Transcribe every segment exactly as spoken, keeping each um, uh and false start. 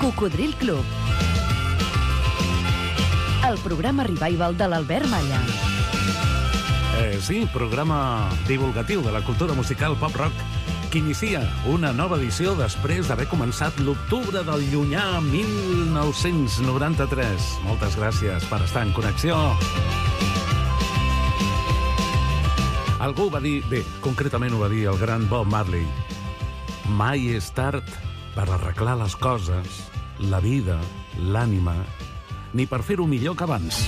Cocodril Club. El programa revival de l'Albert Malla. Eh, sí, programa divulgatiu de la cultura musical pop-rock que inicia una nova edició després d'haver començat l'octubre del llunyà mil nou-cents noranta-tres. Moltes gràcies per estar en connexió. Algú va dir, bé, concretament ho va dir el gran Bob Marley, mai és tard per arreglar les coses, la vida, l'ànima, ni per fer-ho millor que abans.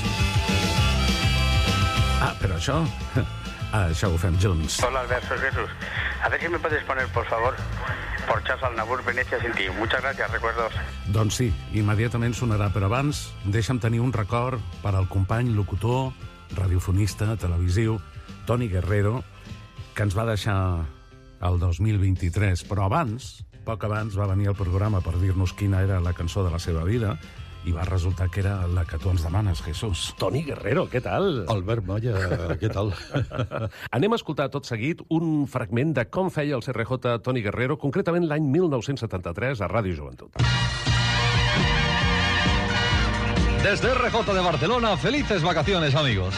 Ah, pero això, això ho fem junts. Hola, Albert, soy Jesús. A ver si me puedes poner, por favor, por Charles Aznavour, Venecia sin ti. Muchas gracias, recuerdos. Doncs sí, immediatament sonarà, però abans deixa'm tenir un record per al company locutor, radiofonista, televisiu, Toni Guerrero, que ens va deixar el dos mil vint-i-tres, però abans, poc abans, va venir al programa per dir-nos quina era la cançó de la seva vida, i va resultar que era la que tu ens demanes, Jesús. Toni Guerrero, què tal? Albert Malla, què tal? Anem a escoltar tot seguit un fragment de com feia el C R J Toni Guerrero, concretament l'any mil nou-cents setanta-tres a Ràdio Joventut. Desde R J de Barcelona, felices vacaciones, amigos.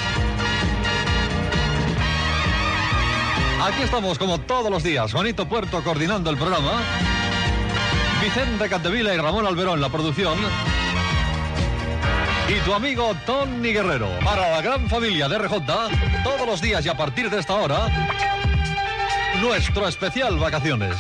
Aquí estamos, como todos los días, Juanito Puerto coordinando el programa, Vicente Capdevila y Ramón Alberón la producción, y tu amigo Toni Guerrero. Para la gran familia de R J, todos los días y a partir de esta hora, nuestro especial vacaciones.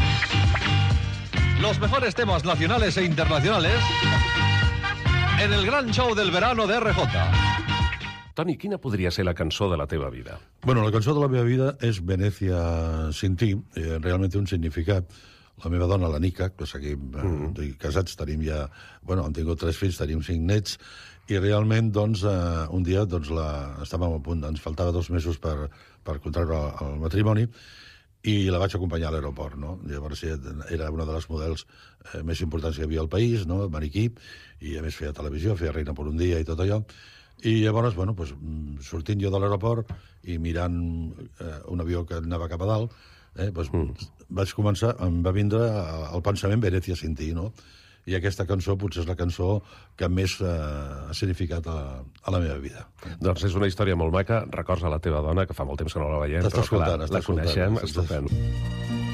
Los mejores temas nacionales e internacionales en el gran show del verano de R J. Toni, quina podria ser la cançó de la teva vida? Bueno, la cançó de la meva vida és Venecia sin ti. Eh, realment té un significat. La meva dona, la Nica, que seguim mm. eh, casats, tenim ja... Bueno, hem tingut tres fills, tenim cinc nets, i realment, doncs, eh, un dia, doncs, la, estàvem a punt, ens faltava dos mesos per, per contraure el, el matrimoni, i la vaig acompanyar a l'aeroport, no? Llavors era una de les models eh, més importants que hi havia al país, no? Maniquí, i a més feia televisió, feia Reina per un dia i tot allò. I llavors, bueno, pues, sortint jo de l'aeroport i mirant eh, un avió que anava cap a dalt, eh, pues, mm. vaig començar, em va vindre el pensament Venecia sin ti, no? I aquesta cançó potser és la cançó que més eh, ha significat a, a la meva vida. Doncs és una història molt maca, records a la teva dona, que fa molt temps que no la veiem, T'està però clar, escoltant, la coneixem, estupend. estupend.